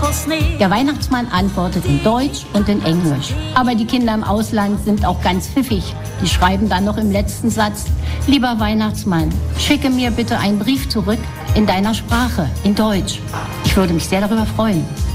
Der Weihnachtsmann antwortet in Deutsch und in Englisch. Aber die Kinder im Ausland sind auch ganz pfiffig. Die schreiben dann noch im letzten Satz: Lieber Weihnachtsmann, schicke mir bitte einen Brief zurück in deiner Sprache, in Deutsch. Ich würde mich sehr darüber freuen.